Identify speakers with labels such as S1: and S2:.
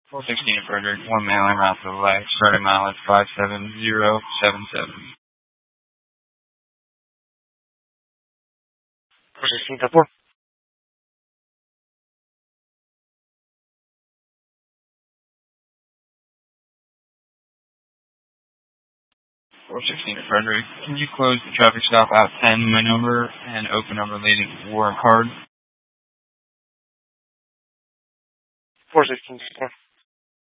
S1: 416 Frederick, 1 mailing route to the left, starting mileage 57077.
S2: 416.4.
S1: 416 Frederick, can you close the traffic stop out 10 maneuver and open up related warrant card?
S2: 416.4.